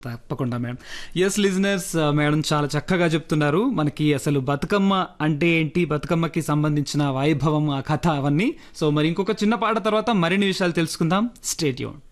తప్పకుండా madam. Yes listeners, madam చాలా చక్కగా చెప్తున్నారు మనకి అసలు బతుకమ్మ అంటే ఏంటి, బతుకమ్మకి సంబంధించిన వైభవం, ఆ కథ అవన్నీ. సో మరి ఇంకొక చిన్న పాట తర్వాత మరిన్ని విషయాలు తెలుసుకుందాం. Stay tune.